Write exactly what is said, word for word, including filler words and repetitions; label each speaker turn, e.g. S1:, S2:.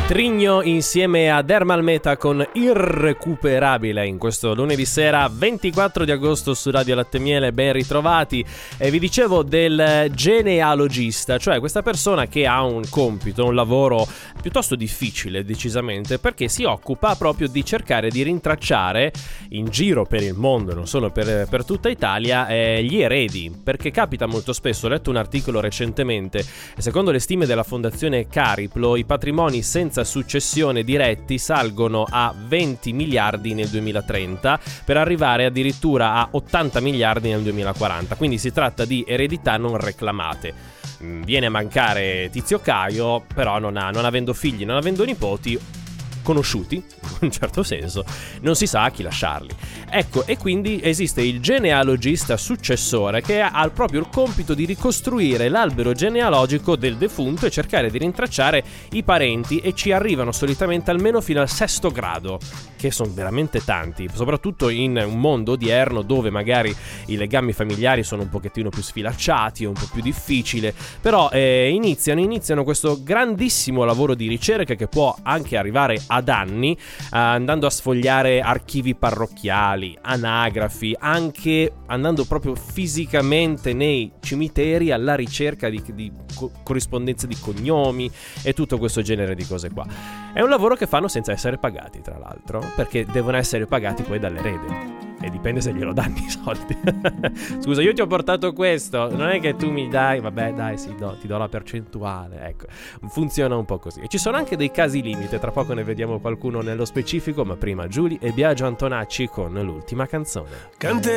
S1: Trigno insieme a Dermal Meta con Irrecuperabile in questo lunedì sera ventiquattro di agosto su Radio Latte Miele. Ben ritrovati. E vi dicevo del genealogista, cioè questa persona che ha un compito, un lavoro piuttosto difficile decisamente, perché si occupa proprio di cercare di rintracciare in giro per il mondo, non solo per, per tutta Italia, eh, gli eredi, perché capita molto spesso. Ho letto un articolo recentemente e secondo le stime della fondazione Cariplo i patrimoni senza successione diretti salgono a venti miliardi nel duemilatrenta per arrivare addirittura a ottanta miliardi nel duemilaquaranta, quindi si tratta di eredità non reclamate. Viene a mancare Tizio Caio, però non, ha, non avendo figli, non avendo nipoti conosciuti, in un certo senso, non si sa a chi lasciarli. Ecco, e quindi esiste il genealogista successore che ha proprio il compito di ricostruire l'albero genealogico del defunto e cercare di rintracciare i parenti, e ci arrivano solitamente almeno fino al sesto grado, che sono veramente tanti, soprattutto in un mondo odierno dove magari i legami familiari sono un pochettino più sfilacciati, un po' più difficile, però eh, iniziano, iniziano questo grandissimo lavoro di ricerca che può anche arrivare ad anni, eh, andando a sfogliare archivi parrocchiali, anagrafi, anche andando proprio fisicamente nei cimiteri alla ricerca di, di co- corrispondenze di cognomi e tutto questo genere di cose qua. È un lavoro che fanno senza essere pagati, tra l'altro, perché devono essere pagati poi dall'erede. E dipende se glielo danno i soldi. Scusa, io ti ho portato questo, non è che tu mi dai, vabbè dai, sì, do, ti do la percentuale, ecco. Funziona un po' così. E ci sono anche dei casi limite, tra poco ne vediamo qualcuno nello specifico, ma prima Giulia e Biagio Antonacci con l'ultima canzone. Cante